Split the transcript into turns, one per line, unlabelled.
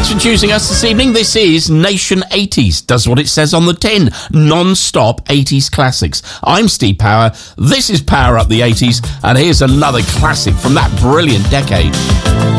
Thanks for choosing us this evening. This is Nation 80s. Does what it says on the tin. Non-stop 80s classics. I'm Steve Power. This is Power Up the 80s. And here's another classic from that brilliant decade.